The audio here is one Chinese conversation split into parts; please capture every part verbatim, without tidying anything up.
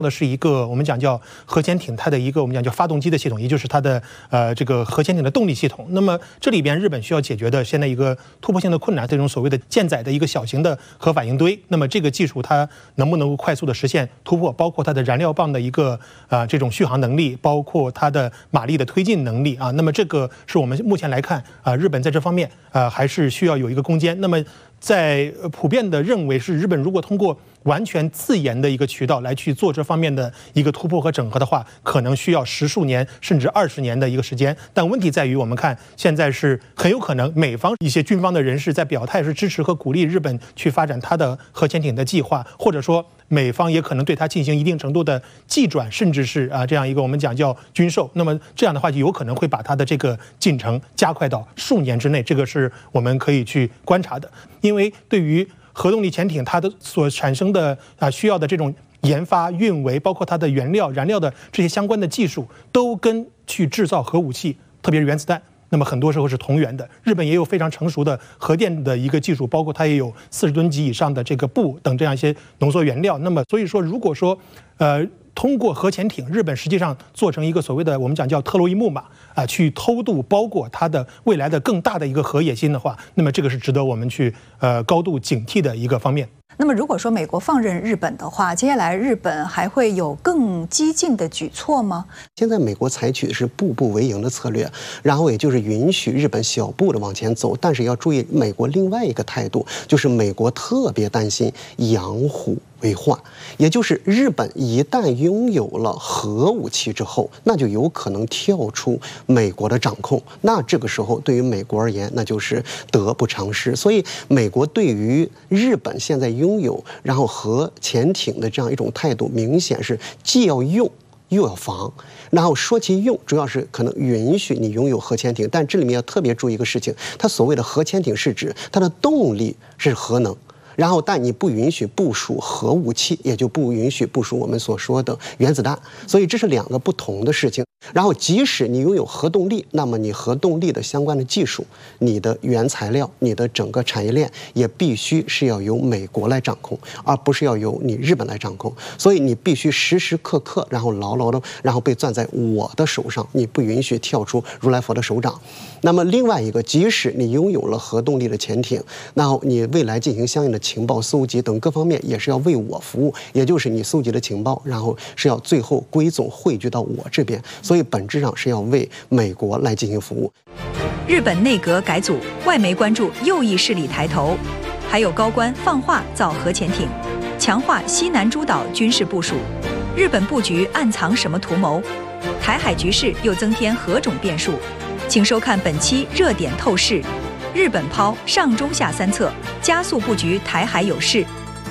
的是一个我们讲叫核潜艇它的一个我们讲叫发动机的系统，也就是它的呃这个核潜艇的动力系统。那么这里边日本需要解决的现在一个突破性的困难，这种所谓的舰载的一个小型的核反应堆。那么这个技术它能不能够快速的实现突破？包括它的燃料棒的一个啊、呃、这种续航能力，包括它的马力的推进能力啊。那么这个是我们目前来看啊、呃，日本在这方面啊、呃、还是需要有一个攻坚。那么在普遍的认为是日本如果通过完全自研的一个渠道来去做这方面的一个突破和整合的话，可能需要十数年甚至二十年的一个时间。但问题在于，我们看现在是很有可能美方一些军方的人士在表态，是支持和鼓励日本去发展它的核潜艇的计划，或者说美方也可能对它进行一定程度的技转，甚至是啊这样一个我们讲叫军售。那么这样的话，就有可能会把它的这个进程加快到数年之内，这个是我们可以去观察的。因为对于核动力潜艇它的所产生的啊需要的这种研发、运维，包括它的原料、燃料的这些相关的技术，都跟去制造核武器，特别是原子弹，那么很多时候是同源的。日本也有非常成熟的核电的一个技术，包括它也有四十吨级以上的这个钚等这样一些浓缩原料。那么所以说，如果说呃通过核潜艇，日本实际上做成一个所谓的我们讲叫特洛伊木马啊，去偷渡包括它的未来的更大的一个核野心的话，那么这个是值得我们去呃高度警惕的一个方面。 那么如果说美国放任日本的话，接下来日本还会有更激进的举措吗？ 现在美国采取的是步步为营的策略，然后也就是允许日本小步的往前走，但是要注意美国另外一个态度，就是美国特别担心养虎为患，也就是日本一旦拥有了核武器之后，那就有可能跳出美国的掌控，那这个时候对于美国而言，那就是得不偿失。所以美国对于日本现在拥有然后核潜艇的这样一种态度，明显是既要用又要防。然后说起用，主要是可能允许你拥有核潜艇，但这里面要特别注意一个事情，它所谓的核潜艇是指它的动力是核能，然后但你不允许部署核武器，也就不允许部署我们所说的原子弹，所以这是两个不同的事情。然后即使你拥有核动力，那么你核动力的相关的技术、你的原材料、你的整个产业链也必须是要由美国来掌控，而不是要由你日本来掌控。所以你必须时时刻刻然后牢牢的然后被攥在我的手上，你不允许跳出如来佛的手掌。那么另外一个，即使你拥有了核动力的潜艇，然后你未来进行相应的情报搜集等各方面也是要为我服务，也就是你搜集的情报，然后是要最后归总汇聚到我这边，所以本质上是要为美国来进行服务。 日本内阁改组，外媒关注右翼势力抬头，还有高官放话造核潜艇，强化西南诸岛军事部署。日本布局暗藏什么图谋？台海局势又增添何种变数？请收看本期热点透视。日本抛上中下三策，加速布局台海有事。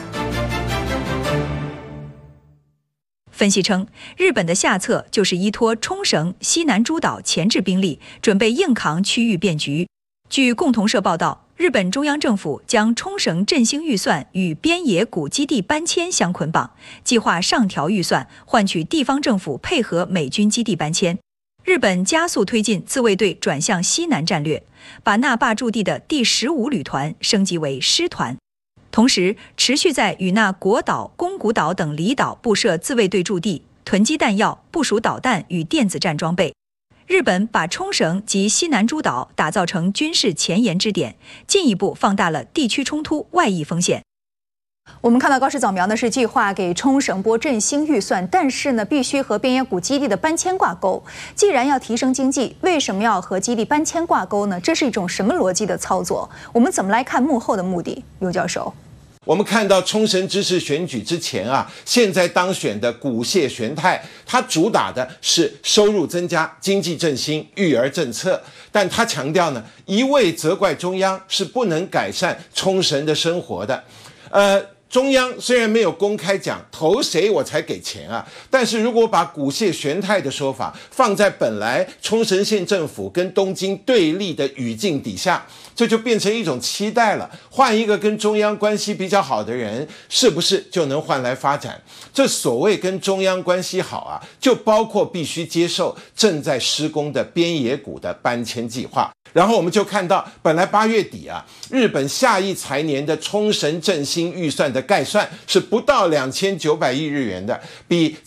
分析称，日本的下策就是依托冲绳、西南诸岛前置兵力，准备硬扛区域变局。据共同社报道，日本中央政府将冲绳振兴预算与边野古基地搬迁相捆绑，计划上调预算，换取地方政府配合美军基地搬迁。日本加速推进自卫队转向西南战略，把那霸驻地的第十五旅团升级为师团，同时持续在与那国岛、宫古岛等离岛布设自卫队驻地，囤积弹药，部署导弹与电子战装备。日本把冲绳及西南诸岛打造成军事前沿支点，进一步放大了地区冲突外溢风险。 我们看到高市早苗呢是计划给冲绳拨振兴预算，但是呢必须和边野古基地的搬迁挂钩。既然要提升经济，为什么要和基地搬迁挂钩呢？这是一种什么逻辑的操作？我们怎么来看幕后的目的？尤教授。 我们看到冲绳知事选举之前啊，现在当选的古谢玄太，他主打的是收入增加、经济振兴、育儿政策，但他强调呢，一味责怪中央是不能改善冲绳的生活的。呃。中央虽然没有公开讲投谁我才给钱啊，但是如果把古谢玄太的说法放在本来冲绳县政府跟东京对立的语境底下，这就变成一种期待了。换一个跟中央关系比较好的人，是不是就能换来发展？这所谓跟中央关系好啊，就包括必须接受正在施工的边野古的搬迁计划。然后我们就看到，本来八月底啊，日本下一财年的冲绳振兴预算的概算是不到两千九百亿日元的，比